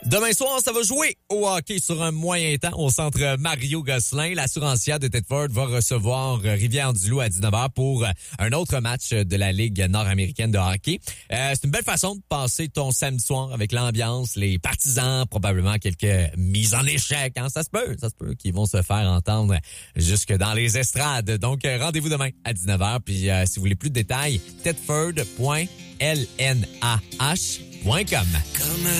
Demain soir, ça va jouer au hockey sur un moyen temps au centre Mario Gosselin. L'Assurancia de Thetford va recevoir Rivière-du-Loup à 19h pour un autre match de la Ligue nord-américaine de hockey. C'est une belle façon de passer ton samedi soir avec l'ambiance, les partisans, probablement quelques mises en échec. Hein? Ça se peut qu'ils vont se faire entendre jusque dans les estrades. Donc, rendez-vous demain à 19h. Puis, si vous voulez plus de détails, thetford.lnh.com.